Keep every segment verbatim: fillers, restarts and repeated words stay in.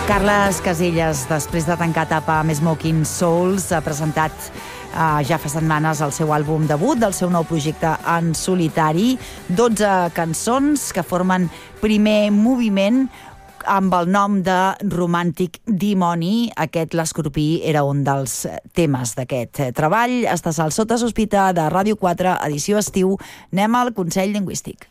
Carles Casellas, després de tancar etapa amb Smoking Souls, ha presentat uh, ja fa setmanes el seu àlbum debut del seu nou projecte en solitari. dotze cançons que formen primer moviment amb el nom de Romàntic Dimoni. Aquest, l'Escorpí, era un dels temes d'aquest treball. Estàs al Sota Sospita de Ràdio quatre, edició estiu. Anem al Consell Lingüístic.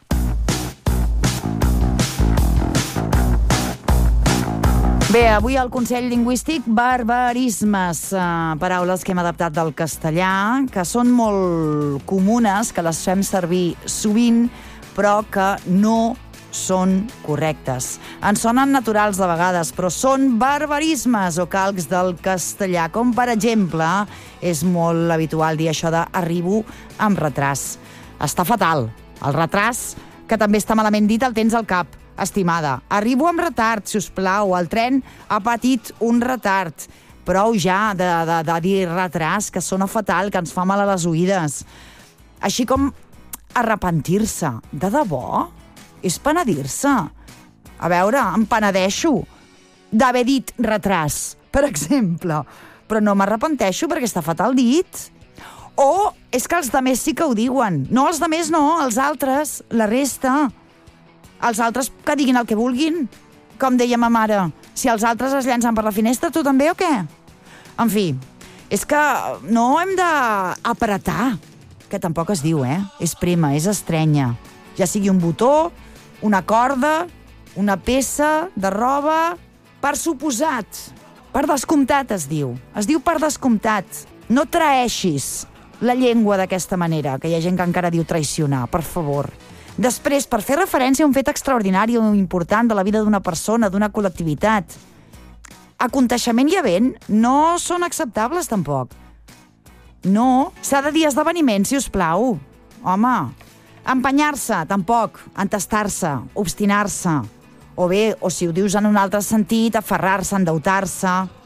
Bé, avui al Consell Lingüístic, barbarismes, eh, paraules que hem adaptat del castellà, que són molt comunes, que les fem servir sovint, però que no són correctes. Ens sonen naturals de vegades, però són barbarismes o calcs del castellà, com per exemple, és molt habitual dir això de arribo amb retras. Està fatal. El retras, que també està malament dit, el tens al cap. Estimada, arribo amb retard, si us plau, el tren ha patit un retard. Prou ja de, de, de dir retras, que sona fatal, que ens fa mal a les oïdes. Així com arrepentir-se. De debò? És penedir-se. A veure, em penedeixo d'haver dit retras, per exemple. Però no m'arrepenteixo perquè està fatal dit. O és que els demés sí que ho diuen. No, els demés no, els altres, la resta. Els altres que diguin el que vulguin. Com deia ma mare, si els altres es llancen per la finestra, tu també o què? En fi, és que no hem d'apretar, que tampoc es diu, eh? És prema, és estrenya. Ja sigui un botó, una corda, una peça de roba, per suposat. Per descomptat es diu. Es diu per descomptat. No traeixis la llengua d'aquesta manera, que hi ha gent que encara diu traicionar, per favor. Després, per fer referència a un fet extraordinari o important de la vida d'una persona, d'una col·lectivitat, aconteixement i event no són acceptables, tampoc. No, s'ha de dir esdeveniment, si us plau. Home, empenyar-se, tampoc, entestar-se, obstinar-se. O bé, o si ho dius en un altre sentit, aferrar-se, endeutar-se.